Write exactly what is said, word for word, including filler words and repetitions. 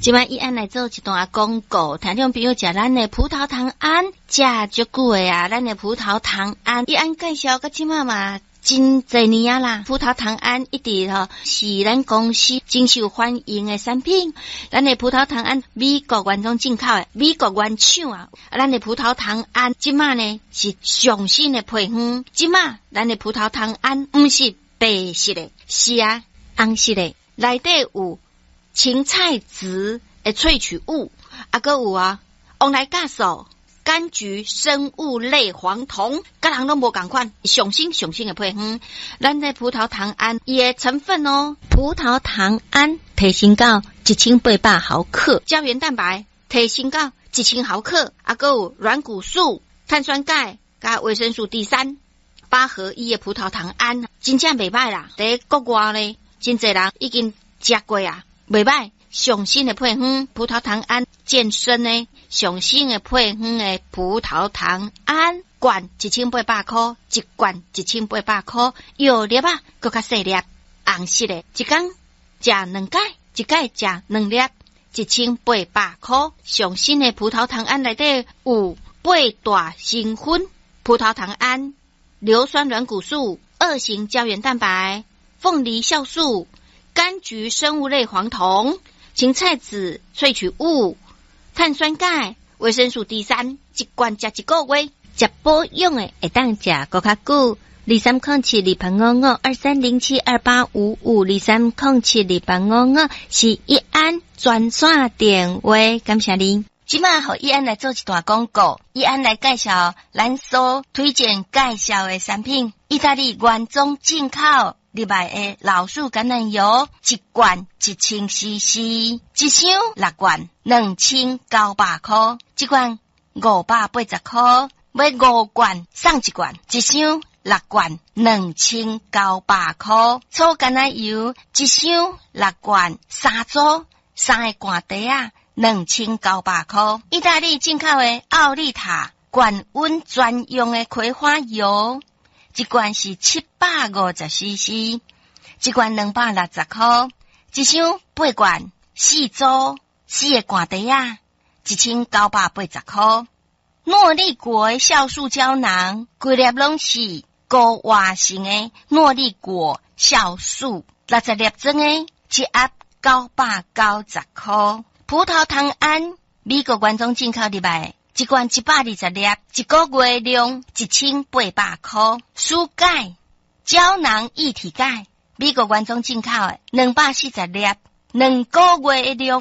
今晚依安来做一段广告，听众朋友食咱的葡萄糖胺，食足久的啊，咱的葡萄糖胺，依安介绍个即嘛嘛。真侪年啊啦，葡萄糖胺一直吼是咱公司真受欢迎的产品。咱的葡萄糖胺美国原装进口的，美国原厂啊。咱的葡萄糖胺即马呢是上新的配方，即马咱的葡萄糖胺毋是白色的，是啊红色的，内底有青菜籽的萃取物，啊个有啊往来酵素。柑橘生物类黄酮，各人都无共款，上新上新的配方。咱的葡萄糖胺伊的成分哦，葡萄糖胺提升到一千八百毫克，胶原蛋白提升到一千毫克，啊个有软骨素、碳酸钙加维生素 D 三，八合一的葡萄糖胺，真正袂歹啦。在国外呢，真侪人已经食过啊，袂歹。上新的配方葡萄糖胺健身呢，上新的配方的葡萄糖胺罐一千八百块，一罐一千八百块，药粒啊，搁较细粒，红色的，一天食两解，一解食两粒，一千八百块。上新的葡萄糖胺内底有八大成分，葡萄糖胺、硫酸软骨素、二型胶原蛋白、凤梨酵素、柑橘生物类黄酮。青菜籽萃取物、碳酸钙、维生素 D 三，一罐食一个月，食保养的会当食搁较久。二三零七二八五五二三零七二八五五二三零七二八五五是一安专线电话，感谢您。即马互一安来做一段广告，一安来介绍咱所推荐介绍的产品，意大利原装进口。入来的老鼠橄榄油一罐一千 C C， 一箱六罐两千九百块，一罐五百八十块，买五罐送一罐，一箱六罐两千九百块。粗橄榄油一箱六罐三组三个罐底啊，两千九百块。意大利进口的奥利塔高温专用的葵花油。一罐是七百五十 C C， 一罐两百六十块，一箱八罐四组四个罐底啊，一千九百八十块。诺丽果的酵素胶囊，规粒拢是高活性的诺丽果酵素，六十粒装的，一盒九百九十块。葡萄糖胺，美国原装进口入来。一罐一百二十粒，一个月量一千八百块。舒钙胶囊一体钙，美国原装进口的两百四十粒，两个月的量